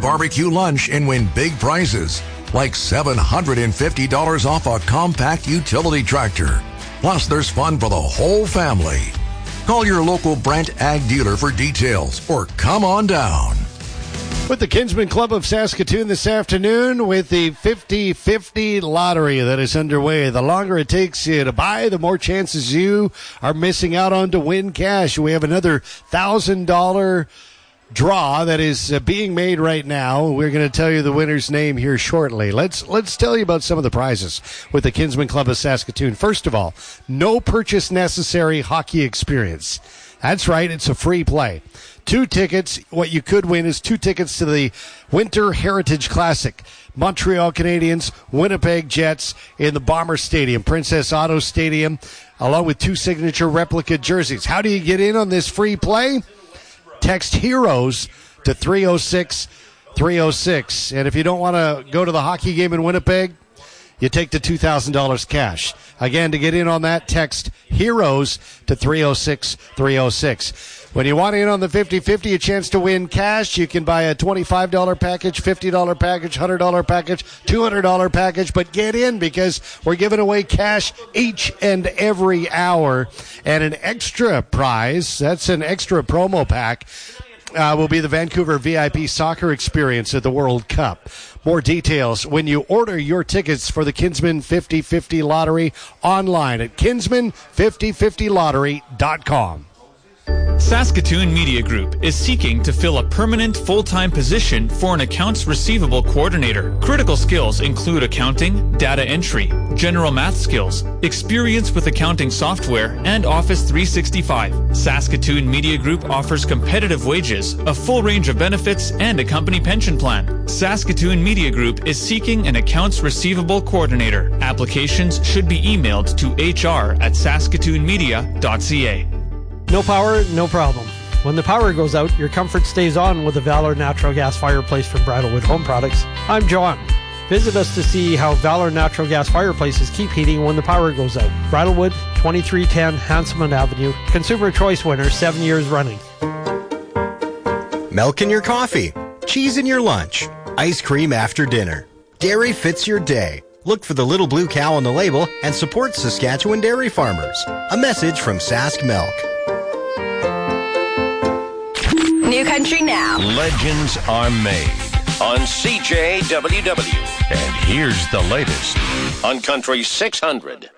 barbecue lunch and win big prizes, like $750 off a compact utility tractor. Plus, there's fun for the whole family. Call your local Brent Ag dealer for details or come on down. With the Kinsman Club of Saskatoon this afternoon with the 50-50 lottery that is underway. The longer it takes you to buy, the more chances you are missing out on to win cash. We have another $1,000 draw that is being made right now. We're going to tell you the winner's name here shortly. Let's tell you about some of the prizes with the Kinsman Club of Saskatoon. First of all, no purchase necessary hockey experience. That's right, it's a free play. 2 tickets. What you could win is 2 tickets to the Winter Heritage Classic. Montreal Canadiens, Winnipeg Jets in the Bomber Stadium, Princess Auto Stadium, along with 2 signature replica jerseys. How do you get in on this free play? Text HEROES to 306-306. And if you don't want to go to the hockey game in Winnipeg, you take the $2,000 cash. Again, to get in on that, text HEROES to 306-306. When you want in on the 50-50, a chance to win cash, you can buy a $25 package, $50 package, $100 package, $200 package, but get in because we're giving away cash each and every hour. And an extra prize, that's an extra promo pack, will be the Vancouver VIP soccer experience at the World Cup. More details when you order your tickets for the Kinsman 50-50 Lottery online at kinsman5050lottery.com. Saskatoon Media Group is seeking to fill a permanent full-time position for an accounts receivable coordinator. Critical skills include accounting, data entry, general math skills, experience with accounting software, and Office 365. Saskatoon Media Group offers competitive wages, a full range of benefits, and a company pension plan. Saskatoon Media Group is seeking an accounts receivable coordinator. Applications should be emailed to hr@saskatoonmedia.ca. No power, no problem. When the power goes out, your comfort stays on with the Valor Natural Gas Fireplace from Bridlewood Home Products. I'm John. Visit us to see how Valor Natural Gas Fireplaces keep heating when the power goes out. Bridlewood, 2310 Hanselman Avenue. Consumer Choice winner 7 years running. Milk in your coffee, cheese in your lunch, ice cream after dinner. Dairy fits your day. Look for the little blue cow on the label and support Saskatchewan dairy farmers. A message from Sask Milk. New Country Now. Legends are made on CJWW. And here's the latest on Country 600.